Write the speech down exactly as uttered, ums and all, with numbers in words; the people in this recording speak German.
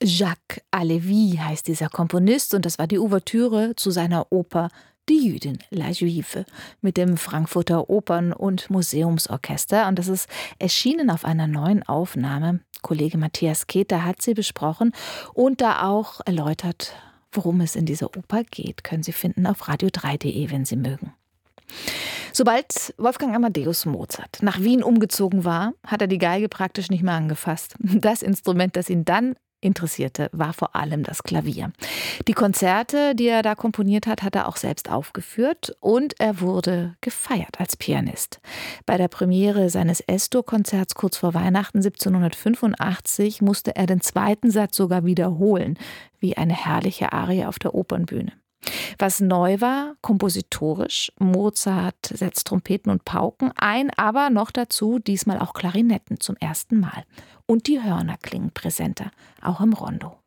Jacques Halévy heißt dieser Komponist und das war die Ouvertüre zu seiner Oper Die Jüdin, La Juive, mit dem Frankfurter Opern- und Museumsorchester. Und das ist erschienen auf einer neuen Aufnahme. Kollege Matthias Keter hat sie besprochen und da auch erläutert, worum es in dieser Oper geht. Können Sie finden auf radio drei punkt de, wenn Sie mögen. Sobald Wolfgang Amadeus Mozart nach Wien umgezogen war, hat er die Geige praktisch nicht mehr angefasst. Das Instrument, das ihn dann interessierte, war vor allem das Klavier. Die Konzerte, die er da komponiert hat, hat er auch selbst aufgeführt und er wurde gefeiert als Pianist. Bei der Premiere seines Es-Dur-Konzerts kurz vor Weihnachten siebzehnhundertfünfundachtzig musste er den zweiten Satz sogar wiederholen, wie eine herrliche Arie auf der Opernbühne. Was neu war, kompositorisch, Mozart setzt Trompeten und Pauken ein, aber noch dazu diesmal auch Klarinetten zum ersten Mal. Und die Hörner klingen präsenter, auch im Rondo.